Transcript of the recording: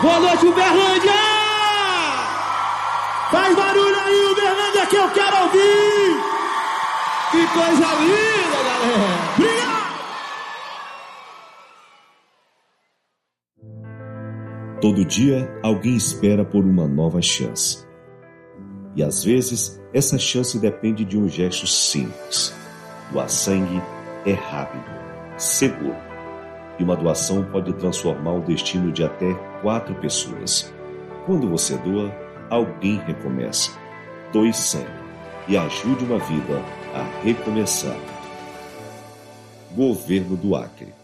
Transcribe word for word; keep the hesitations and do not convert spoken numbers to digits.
Boa noite, Uberlândia! Faz barulho aí, Uberlândia, que eu quero ouvir! Que coisa linda, galera! Obrigado! Todo dia, alguém espera por uma nova chance. E às vezes, essa chance depende de um gesto simples. Doar sangue é rápido, seguro. E uma doação pode transformar o destino de até quatro pessoas. Quando você doa, alguém recomeça. Doe sangue e ajude uma vida a recomeçar. Governo do Acre.